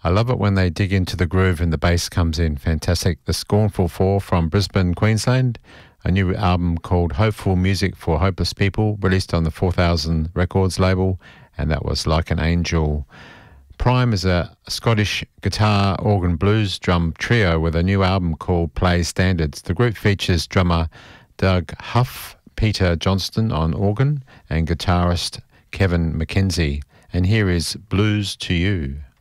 I love it when they dig into the groove and the bass comes in. Fantastic. The Scornful Four from Brisbane, Queensland. A new album called Hopeful Music for Hopeless People, released on the 4000 Records label, and that was Like an Angel. Prime is a Scottish guitar, organ, blues, drum trio with a new album called Play Standards. The group features drummer Doug Huff, Peter Johnston on organ, and guitarist Kevin McKenzie. And here is Blues to You.